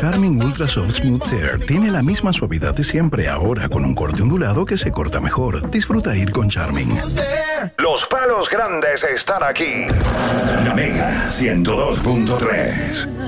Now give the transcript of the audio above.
Charmin Ultra Soft Smooth Tear tiene la misma suavidad de siempre, ahora con un corte ondulado que se corta mejor. Disfruta ir con Charmin. Los palos grandes están aquí. Mega 102.3.